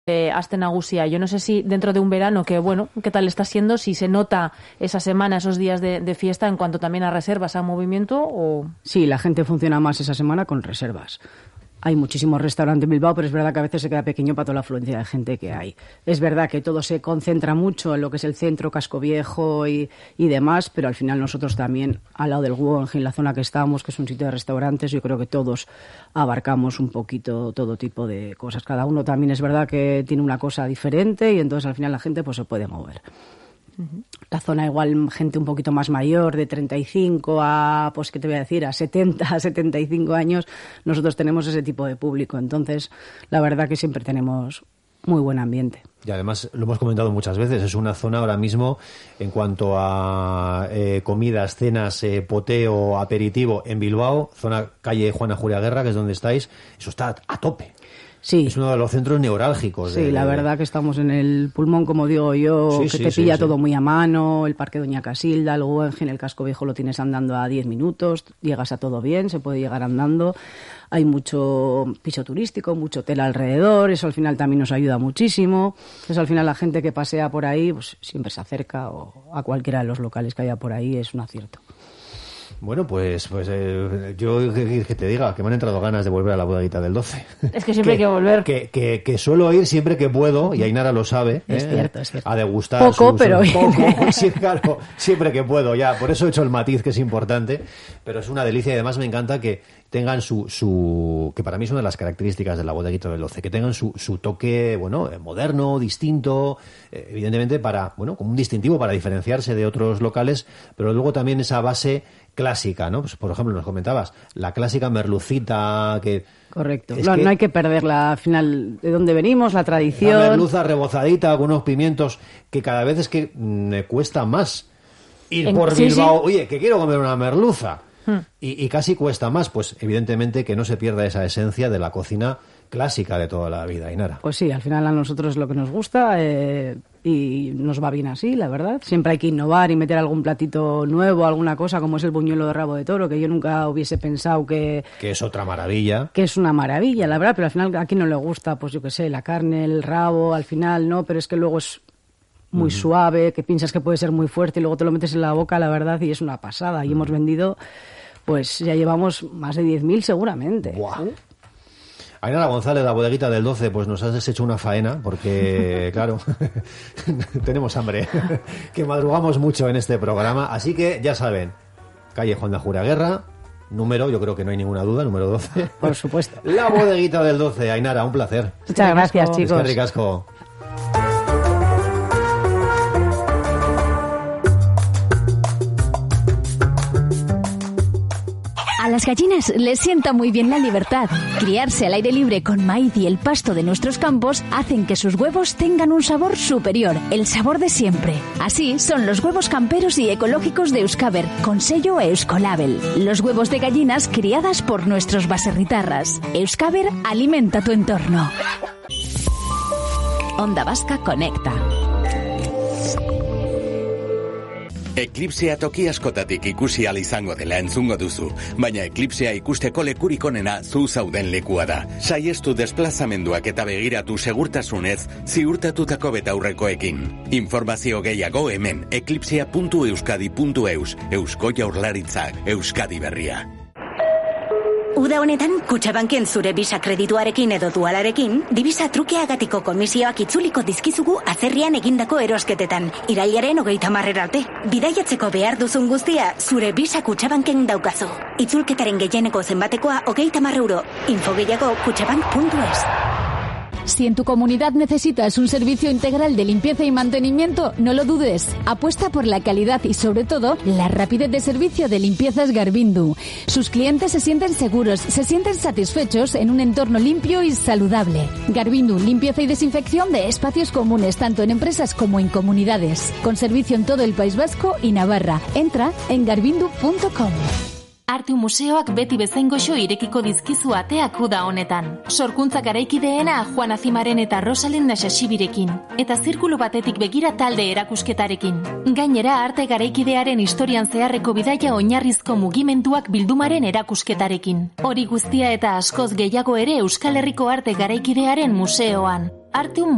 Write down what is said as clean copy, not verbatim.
Aste nagusia. Yo no sé si dentro de un verano, que bueno, ¿qué tal está siendo? Si se nota esa semana, esos días de fiesta en cuanto también a reservas, a movimiento o... Sí, la gente funciona más esa semana con reservas. Hay muchísimos restaurantes en Bilbao, pero es verdad que a veces se queda pequeño para toda la afluencia de gente que hay. Es verdad que todo se concentra mucho en lo que es el centro, Casco Viejo y demás, pero al final nosotros también, al lado del Guggenheim, la zona que estamos, que es un sitio de restaurantes, yo creo que todos abarcamos un poquito todo tipo de cosas. Cada uno también es verdad que tiene una cosa diferente y entonces al final la gente pues se puede mover. La zona igual gente un poquito más mayor, de 35 a, pues qué te voy a decir, a 70, a 75 años, nosotros tenemos ese tipo de público. Entonces, la verdad que siempre tenemos muy buen ambiente. Y además, lo hemos comentado muchas veces, es una zona ahora mismo, en cuanto a comidas, cenas, poteo, aperitivo, en Bilbao, zona calle Juana Julia Guerra, que es donde estáis, eso está a tope. Sí. Es uno de los centros neurálgicos. Sí, la verdad que estamos en el pulmón, como digo yo, que te pilla todo muy a mano, el Parque Doña Casilda, el Guggenheim, el Casco Viejo lo tienes andando a 10 minutos, llegas a todo bien, se puede llegar andando, hay mucho piso turístico, mucho hotel alrededor, eso al final también nos ayuda muchísimo, eso al final la gente que pasea por ahí pues siempre se acerca o a cualquiera de los locales que haya por ahí, es un acierto. Bueno, pues yo que te diga que me han entrado ganas de volver a la bodeguita del 12. Es que siempre hay que volver. Que suelo ir siempre que puedo, y Ainara lo sabe. Es cierto. A degustar. Poco, pero... Poco, sí, claro, siempre que puedo, ya. Por eso he hecho el matiz, que es importante. Pero es una delicia y además me encanta que tengan que para mí es una de las características de la bodeguita del 12, que tengan su toque, bueno, moderno, distinto, evidentemente como un distintivo para diferenciarse de otros locales, pero luego también esa base clásica, ¿no? Pues, por ejemplo, nos comentabas, la clásica merlucita que... Correcto. No hay que perderla, al final, de dónde venimos, la tradición... La merluza rebozadita con unos pimientos que cada vez es que me cuesta más ir por Bilbao. Sí. Oye, que quiero comer una merluza. Y casi cuesta más, pues evidentemente que no se pierda esa esencia de la cocina clásica de toda la vida, Ainara. Pues sí, al final a nosotros es lo que nos gusta y nos va bien así, la verdad. Siempre hay que innovar y meter algún platito nuevo, alguna cosa, como es el buñuelo de rabo de toro, que yo nunca hubiese pensado que... Que es otra maravilla. Que es una maravilla, la verdad, pero al final a quien no le gusta, pues yo qué sé, la carne, el rabo, al final, ¿no? Pero es que luego es muy suave, que piensas que puede ser muy fuerte y luego te lo metes en la boca, la verdad, y es una pasada. Y hemos vendido, pues ya llevamos más de 10.000 seguramente. ¡Buah! Ainara González, la bodeguita del 12, pues nos has deshecho una faena, porque, claro, tenemos hambre, que madrugamos mucho en este programa. Así que, ya saben, calle Juan de Julia Guerra, número, yo creo que no hay ninguna duda, número 12. Por supuesto. La bodeguita del 12, Ainara, un placer. Muchas gracias, chicos. Es que ricasco. A las gallinas les sienta muy bien la libertad. Criarse al aire libre con maíz y el pasto de nuestros campos hacen que sus huevos tengan un sabor superior, el sabor de siempre. Así son los huevos camperos y ecológicos de Euskaber, con sello Euskolabel. Los huevos de gallinas criadas por nuestros baserritarras. Euskaber alimenta tu entorno. Onda Vasca conecta. Eklipsea toki askotatik ikusi ahal izango dela entzungo duzu, baina eklipsea ikusteko lekurik onena zu zauden lekua da. Saiestu desplazamenduak eta begiratu segurtasunez ziurtatutako betaurrekoekin. Informazio gehiago hemen eklipsea.euskadi.eus. Eusko Jaurlaritzak, Euskadi berria. Uda honetan, Kutxabanken zure bisa kredituarekin edo dualarekin, dibisa trukeagatiko komisioak itzuliko dizkizugu azerrian egindako erosketetan, irailaren 30 arte. Bidaiatzeko behar duzun guztia, zure bisa Kutxabanken daukazu. Itzulketaren gehieneko zenbatekoa 30 euro. Info gehiago kutxabank.es. Si en tu comunidad necesitas un servicio integral de limpieza y mantenimiento, no lo dudes. Apuesta por la calidad y, sobre todo, la rapidez de servicio de Limpiezas Garbindu. Sus clientes se sienten seguros, se sienten satisfechos en un entorno limpio y saludable. Garbindu, limpieza y desinfección de espacios comunes, tanto en empresas como en comunidades. Con servicio en todo el País Vasco y Navarra. Entra en garbindu.com. Arte museoak beti bezain goxo irekiko dizkizu ateak uda honetan. Sorkuntza garaikideena Juan Azimaren eta Rosalen Naxaxibirekin. Eta zirkulu batetik begira talde erakusketarekin. Gainera, arte garaikidearen historian zeharreko bidaia oinarrizko mugimenduak bildumaren erakusketarekin. Hori guztia eta askoz gehiago ere Euskal Herriko arte garaikidearen museoan. Arte